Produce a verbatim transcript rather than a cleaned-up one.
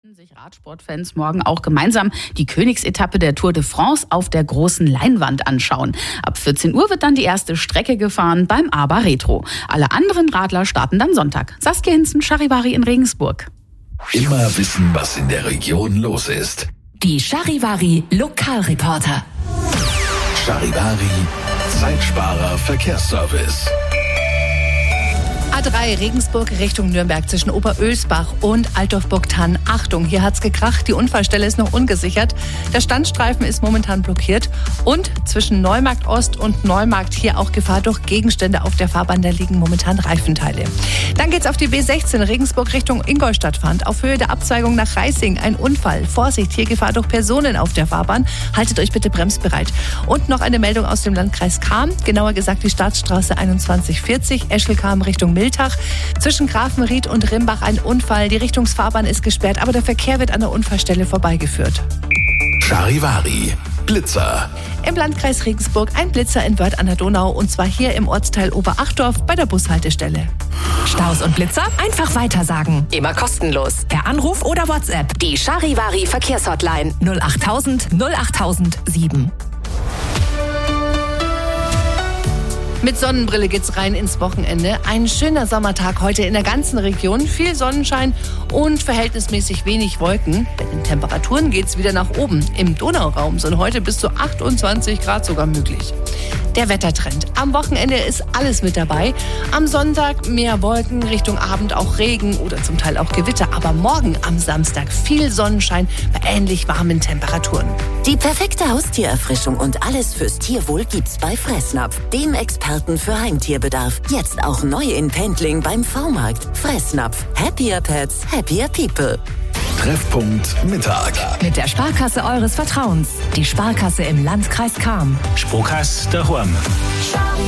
freuen sich Radsportfans morgen auch gemeinsam die Königsetappe der Tour de France auf der großen Leinwand anschauen. Ab vierzehn Uhr wird dann die erste Strecke gefahren beim ABA Retro. Alle anderen Radler starten dann Sonntag. Saskia Hinzen, Charivari in Regensburg. Immer wissen, was in der Region los ist. Die Charivari Lokalreporter. Charivari Zeitsparer Verkehrsservice. A drei Regensburg Richtung Nürnberg zwischen Oberölsbach und Altdorf-Burgthann. Achtung, hier hat's gekracht. Die Unfallstelle ist noch ungesichert. Der Standstreifen ist momentan blockiert. Und zwischen Neumarkt Ost und Neumarkt hier auch Gefahr durch Gegenstände auf der Fahrbahn. Da liegen momentan Reifenteile. Dann geht's auf die B sechzehn Regensburg Richtung Ingolstadt fahrend. Auf Höhe der Abzweigung nach Reising ein Unfall. Vorsicht, hier Gefahr durch Personen auf der Fahrbahn. Haltet euch bitte bremsbereit. Und noch eine Meldung aus dem Landkreis Cham. Genauer gesagt die Staatsstraße einundzwanzig vierzig. Eschelcham Richtung Miltach. Zwischen Grafenried und Rimbach ein Unfall. Die Richtungsfahrbahn ist gesperrt, aber der Verkehr wird an der Unfallstelle vorbeigeführt. Charivari Blitzer. Im Landkreis Regensburg ein Blitzer in Wörth an der Donau und zwar hier im Ortsteil Oberachdorf bei der Bushaltestelle. Staus und Blitzer einfach weitersagen. Immer kostenlos. Per Anruf oder WhatsApp. Die Charivari Verkehrshotline null achttausend null achttausend sieben. Mit Sonnenbrille geht's rein ins Wochenende. Ein schöner Sommertag heute in der ganzen Region. Viel Sonnenschein und verhältnismäßig wenig Wolken. Bei den Temperaturen geht's wieder nach oben. Im Donauraum sind heute bis zu achtundzwanzig Grad sogar möglich. Der Wettertrend. Am Wochenende ist alles mit dabei. Am Sonntag mehr Wolken, Richtung Abend auch Regen oder zum Teil auch Gewitter. Aber morgen am Samstag viel Sonnenschein bei ähnlich warmen Temperaturen. Die perfekte Haustiererfrischung und alles fürs Tierwohl gibt's bei Fressnapf, dem Experten für Heimtierbedarf. Jetzt auch neu in Pendling beim V-Markt. Fressnapf. Happier Pets, happier people. Treffpunkt Mittag. Mit der Sparkasse eures Vertrauens. Die Sparkasse im Landkreis Cham. Sparkasse daheim.